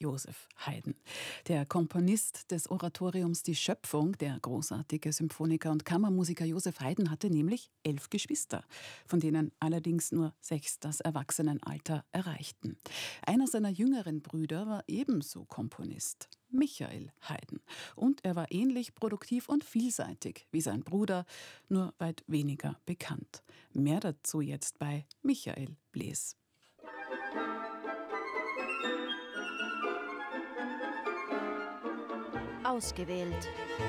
Joseph Haydn. Der Komponist des Oratoriums Die Schöpfung, der großartige Symphoniker und Kammermusiker Joseph Haydn, hatte nämlich 11 Geschwister, von denen allerdings nur 6 das Erwachsenenalter erreichten. Einer seiner jüngeren Brüder war ebenso Komponist, Michael Haydn. Und er war ähnlich produktiv und vielseitig wie sein Bruder, nur weit weniger bekannt. Mehr dazu jetzt bei Michael Blees. Ausgewählt.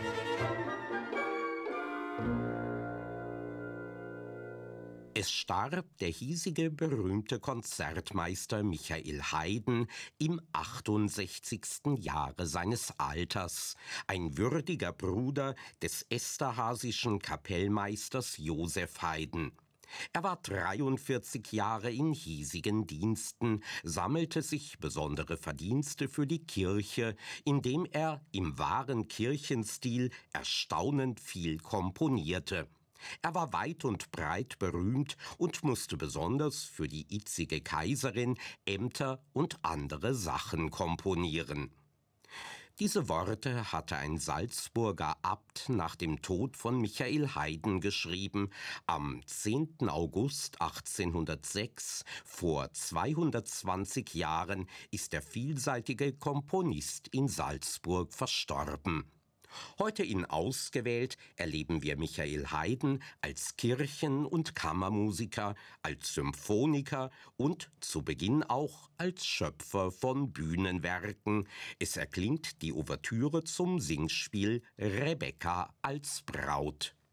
Es starb der hiesige berühmte Konzertmeister Michael Haydn im 68. Jahre seines Alters, ein würdiger Bruder des esterhazischen Kapellmeisters Joseph Haydn. Er war 43 Jahre in hiesigen Diensten, sammelte sich besondere Verdienste für die Kirche, indem er im wahren Kirchenstil erstaunend viel komponierte. Er war weit und breit berühmt und musste besonders für die itzige Kaiserin Ämter und andere Sachen komponieren. Diese Worte hatte ein Salzburger Abt nach dem Tod von Michael Haydn geschrieben. Am 10. August 1806, vor 220 Jahren, ist der vielseitige Komponist in Salzburg verstorben. Heute in Ausgewählt erleben wir Michael Haydn als Kirchen- und Kammermusiker, als Symphoniker und zu Beginn auch als Schöpfer von Bühnenwerken. Es erklingt die Ouvertüre zum Singspiel Rebecca als Braut.